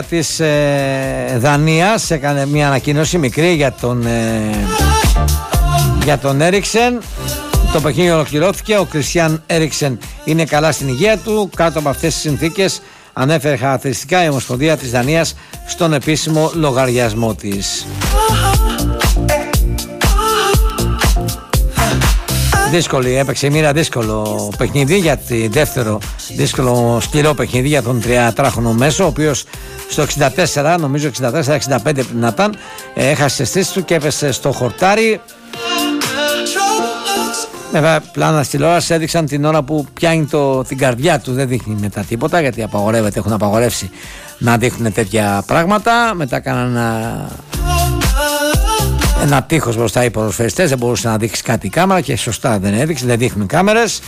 της Δανίας έκανε μια ανακοίνωση μικρή για τον Έριξεν. Το παιχνίδι ολοκληρώθηκε. Ο Κριστιαν Έριξεν είναι καλά στην υγεία του. Κάτω από αυτές τις συνθήκες ανέφερε χαρακτηριστικά η Ομοσπονδία της Δανίας στον επίσημο λογαριασμό της. Δύσκολη, έπαιξε μια δύσκολο παιχνίδι για τη δεύτερο δύσκολο σκληρό παιχνίδι για τον 33χρονο μέσο, ο οποίος στο 64, νομίζω 64-65 πριν να ήταν, έχασε τις αισθήσεις του και έπεσε στο χορτάρι. Βέβαια, πλάνα στη τηλεόραση έδειξαν την ώρα που πιάνει την καρδιά του, δεν δείχνει μετά τίποτα γιατί έχουν απαγορεύσει να δείχνουν τέτοια πράγματα. Μετά κάναν ένα τείχος μπροστά οι ποδοσφαιριστές, δεν μπορούσε να δείξει κάτι η κάμερα και σωστά δεν έδειξε, δεν δείχνουν κάμερες.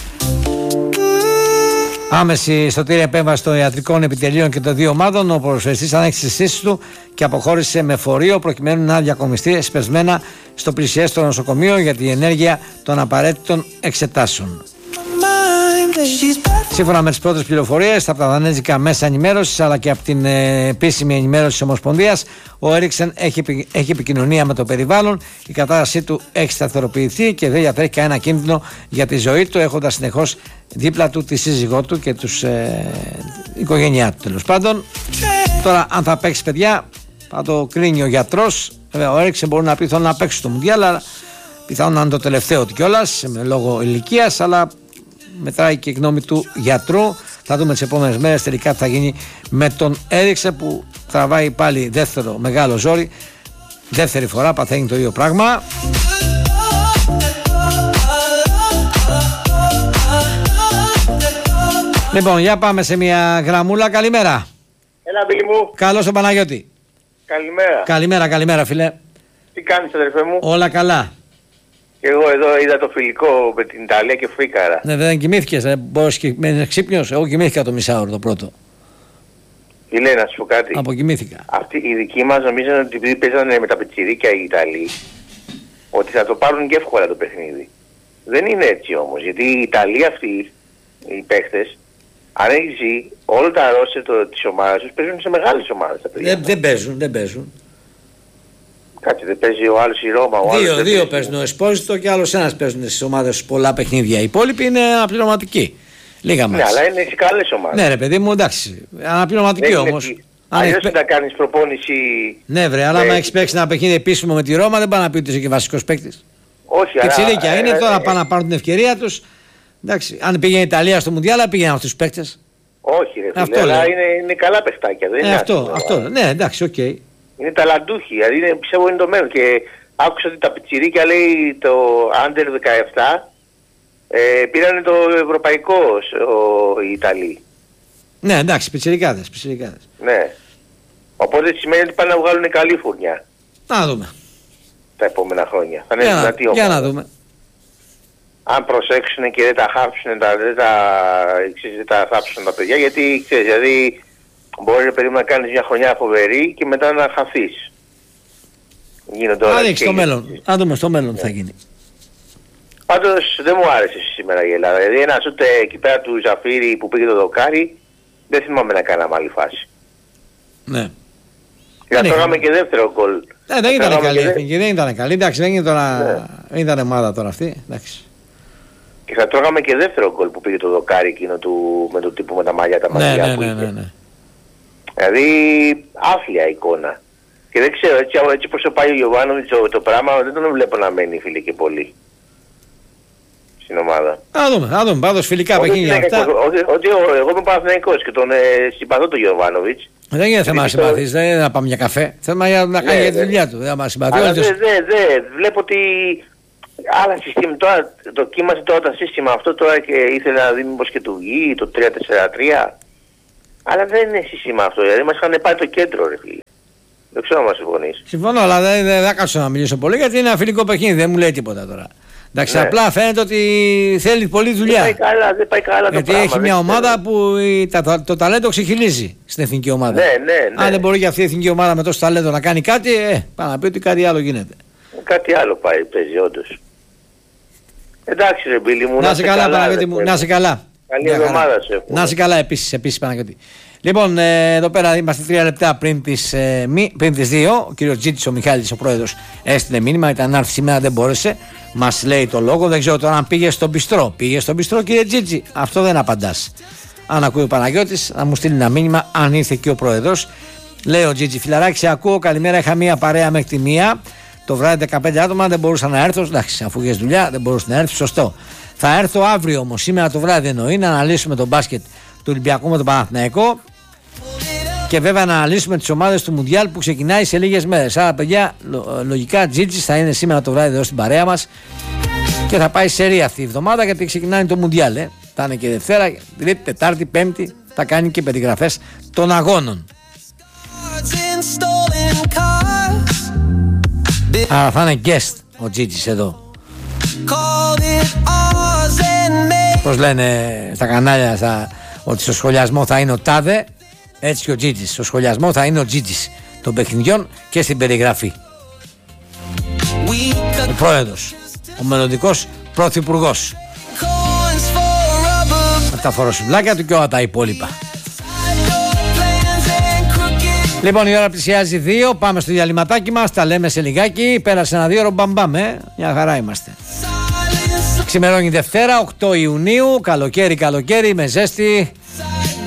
Άμεση σωτήρια επέμβαση των ιατρικών επιτελείων και των δύο ομάδων. Ο ποδοσφαιριστής ανέχισε τις αισθήσεις του και αποχώρησε με φορείο προκειμένου να διακομιστεί εσπεσμένα στο πλησιέστερο νοσοκομείο για την ενέργεια των απαραίτητων εξετάσεων. Σύμφωνα με τις πρώτες πληροφορίες από τα δανέζικα μέσα ενημέρωσης αλλά και από την επίσημη ενημέρωση της Ομοσπονδίας, ο Έριξεν έχει επικοινωνία με το περιβάλλον, η κατάστασή του έχει σταθεροποιηθεί και δεν διατρέχει κανένα κίνδυνο για τη ζωή του, έχοντας συνεχώς δίπλα του τη σύζυγό του και τους οικογένειά του τέλος πάντων. Τώρα αν θα παίξει παιδιά θα το κρίνει ο γιατρός. Βέβαια ο Έριξεν μπορεί να πει θέλω να παίξει στο Μουντιάλ, αλλά πιθανόν να είναι το τελευταίο του κιόλας λόγω ηλικίας, αλλά μετράει και η γνώμη του γιατρού. Θα δούμε τις επόμενες μέρες τελικά τι θα γίνει με τον Έριξεν που τραβάει πάλι δεύτερο μεγάλο ζόρι. Δεύτερη φορά παθαίνει το ίδιο πράγμα. Λοιπόν, για πάμε σε μια γραμμούλα. Καλημέρα. Έλα, Μπίλη μου. Καλώς τον Παναγιώτη. Καλημέρα. Καλημέρα φίλε. Τι κάνεις, αδερφέ μου? Όλα καλά. Εγώ εδώ είδα το φιλικό με την Ιταλία και φρίκαρα. Ναι, δεν κοιμήθηκες, μπορείς και μένεις ξύπνιος. Εγώ κοιμήθηκα το μισάωρο το πρώτο. Τι λέει, να σου πω κάτι? Αποκοιμήθηκα. Αυτοί οι δικοί μας νομίζαν ότι επειδή παίζανε με τα πιτσιρίκια οι Ιταλοί, ότι θα το πάρουν και εύκολα το παιχνίδι. Δεν είναι έτσι όμως, γιατί οι Ιταλοί αυτοί, οι παίχτες, αν έχεις δει, όλα τα ρόστερ της ομάδας τους παίζουν σε μεγάλες ομάδες. Δεν παίζουν. Κάτσε, δεν παίζει ο άλλος η Ρώμα. Δύο παίζουν, ο Εσπόζητο και άλλος ένας παίζουν στις ομάδες πολλά παιχνίδια. Οι υπόλοιποι είναι αναπληρωματικοί. Λίγα μάτς. Ναι, αλλά είναι σε καλές ομάδες. Ναι, ρε παιδί μου, εντάξει. Αναπληρωματικοί όμως. Αλλιώς δεν τα κάνεις προπόνηση. Ναι, βρε, αλλά άμα έχεις παίξει ένα παιχνίδι επίσημο με τη Ρώμα, δεν πάει να πει ότι είσαι και βασικός παίκτης. Όχι, αλλά. Πιτσιρίκια είναι τώρα πάνε να πάρουν την ευκαιρία τους. Εντάξει, αν πήγαινε η Ιταλία στο Μουντιάλ, πήγαινε αυτούς τους παίκτες. Όχι, ρε φίλε, αλλά είναι καλά παιχτάκια. Δεν είναι αυτό. Ναι, εντάξει, οκ. Είναι ταλαντούχοι, δηλαδή πιστεύω είναι το μέλλον. Και άκουσα ότι τα πιτσιρίκια λέει το Under 17 πήρανε το ευρωπαϊκό οι Ιταλοί. Ναι, εντάξει, πιτσιρικάδες. Ναι. Οπότε σημαίνει ότι πάνε να βγάλουν καλή φουρνιά. Να δούμε. Τα επόμενα χρόνια. Θα είναι δυνατή ομάδα. Για να δούμε. Αν προσέξουν και δεν τα χάψουν, δεν τα θάψουν τα παιδιά, γιατί ξέρεις, δηλαδή μπορεί να κάνεις μια χρονιά φοβερή και μετά να χαθείς. Αν δείξει το μέλλον. Αν δούμε στο μέλλον θα γίνει. Πάντως δεν μου άρεσε σήμερα η Ελλάδα. Δηλαδή ένα ούτε εκεί πέρα του Ζαφίρι που πήγε το δοκάρι, δεν θυμάμαι να κάναμε άλλη φάση. Ναι. Και θα τρώγαμε και δεύτερο γκολ. Δεν ήταν καλή. Δεν ήταν καλή. Εντάξει, δεν ήταν ομάδα τώρα αυτή. Εντάξει. Και θα τρώγαμε και δεύτερο γκολ που πήγε το δοκάρι εκείνο με τον τύπο με τα μαλλιά τα μαλλιά που είχε. Ναι. Δηλαδή άθλια εικόνα. Και δεν ξέρω, έτσι πως πάει ο Γιωβάνοβιτς το πράγμα δεν τον βλέπω να μένει φίλε και πολύ στην ομάδα. Να δούμε, πάντως φιλικά παιχνίδια αυτά. Ότι εγώ είμαι Παναθηναϊκός και τον συμπαθώ τον Γιωβάνοβιτς. Δεν είναι θέμα να συμπαθείς, δεν είναι να πάμε για καφέ. Θέμα να κάνει για τη δουλειά του. Δεν βλέπω ότι άλλα συστήματα, τώρα δοκίμασε τώρα το σύστημα αυτό τώρα και ήθελε να δει μήπως και του γη, το 3-4-3. Αλλά δεν είναι σύστημα αυτό, δηλαδή μας είχαν πάει το κέντρο ρε φίλε. Δεν ξέρω αν μας συμφωνείς. Συμφωνώ, αλλά δεν θα κάτσω να μιλήσω πολύ γιατί είναι ένα φιλικό παιχνίδι, δεν μου λέει τίποτα τώρα. Εντάξει, απλά φαίνεται ότι θέλει πολλή δουλειά. Δεν πάει καλά γιατί το πράγμα. Έχει μια ομάδα που το ταλέντο ξεχυλίζει στην εθνική ομάδα. Ναι. Αν δεν μπορεί και αυτή η εθνική ομάδα με τόσο ταλέντο να κάνει κάτι, πάει να πει ότι κάτι άλλο γίνεται. Κάτι άλλο παίζει όντως. Εντάξει ρε Μπίλη μου, να σε καλά Παναγιώτη μου, να σε καλά. Καλή εβδομάδα σε εύχομαι. Να σε καλά επίσης Παναγιώτη. Λοιπόν, εδώ πέρα είμαστε 3 λεπτά πριν τις 2. Ο κύριος Τζίτης, ο Μιχάλης, ο πρόεδρος, έστειλε μήνυμα. Ήταν να έρθει σήμερα, δεν μπόρεσε. Μας λέει το λόγο. Δεν ξέρω τώρα αν πήγε στον μπιστρό. Πήγε στον μπιστρό, κύριε Τζίτση? Αυτό δεν απαντάς. Αν ακούει ο Παναγιώτης, να μου στείλει ένα μήνυμα αν ήρθε και ο πρόεδρος. Λέει ο Τζίτση, φιλαράκι, σε ακούω. Καλημέρα. Είχα μία παρέα μέχρι τη 1. Το βράδυ 15 άτομα, δεν μπορούσα να έρθω. Εντάξει, αφού είχες δουλειά, δεν μπορούσα να έρθει. Σωστό. Θα έρθω αύριο όμως. Σήμερα το βράδυ εννοεί να αναλύσουμε τον μπάσκετ του Ολυμπιακού με τον Παναθηναϊκό. Και βέβαια να αναλύσουμε τις ομάδες του Μουντιάλ που ξεκινάει σε λίγες μέρες. Άρα, παιδιά, λογικά Τζίτζης θα είναι σήμερα το βράδυ εδώ στην παρέα μας και θα πάει σε ρία αυτή η εβδομάδα γιατί ξεκινάει το Μουντιάλ. Θα είναι και Δευτέρα, Τρίτη, Τετάρτη, Πέμπτη. Θα κάνει και περιγραφές των αγώνων. Άρα θα είναι guest ο Τζίτζης εδώ. Πώς λένε στα κανάλια ότι στο σχολιασμό θα είναι ο Τάδε. Έτσι και ο Τζίτζης. Στο σχολιασμό θα είναι ο Τζίτζης των παιχνιδιών και στην περιγραφή. Ο πρόεδρος, ο μελλοντικός πρωθυπουργός. Με τα φοροσυμπλάκια του και όλα τα υπόλοιπα. Λοιπόν, η ώρα πλησιάζει 2. Πάμε στο διαλυματάκι μας. Τα λέμε σε λιγάκι. Πέρασε ένα 2 ώρο μπαμπαμ. Μια χαρά είμαστε. Ξημερώνει Δευτέρα, 8 Ιουνίου. Καλοκαίρι με ζέστη.